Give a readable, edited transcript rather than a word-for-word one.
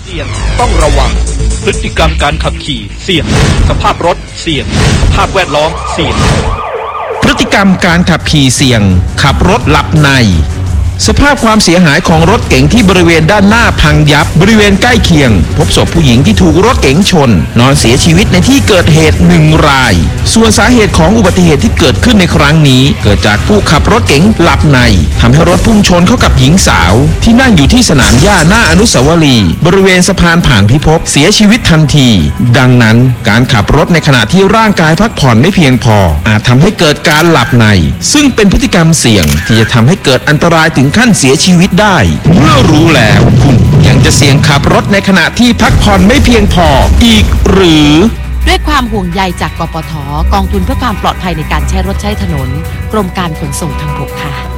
เสี่ยงต้องระวังพฤติกรรมการขับขี่เสี่ยงสภาพรถเสี่ยงสภาพแวดล้อมเสี่ยงพฤติกรรมการขับขี่เสี่ยงขับรถหลับในสภาพความเสียหายของรถเก๋งที่บริเวณด้านหน้าพังยับบริเวณใกล้เคียงพบศพผู้หญิงที่ถูกรถเก๋งชนนอนเสียชีวิตในที่เกิดเหตุ1 รายส่วนสาเหตุของอุบัติเหตุที่เกิดขึ้นในครั้งนี้เกิดจากผู้ขับรถเก๋งหลับในทำให้รถพุ่งชนเข้ากับหญิงสาวที่นั่งอยู่ที่สนามหญ้าหน้าอนุสาวรีย์บริเวณสะพานผ่านพิภพเสียชีวิตทันทีดังนั้นการขับรถในขณะที่ร่างกายพักผ่อนไม่เพียงพออาจทำให้เกิดการหลับในซึ่งเป็นพฤติกรรมเสี่ยงที่จะทำให้เกิดอันตรายถึงขั้นเสียชีวิตได้เมื่อรู้แล้วคุณยังจะเสี่ยงขับรถในขณะที่พักผ่อนไม่เพียงพออีกหรือด้วยความห่วงใยจากกปท.กองทุนเพื่อความปลอดภัยในการใช้รถใช้ถนนกรมการขนส่งทางบกค่ะ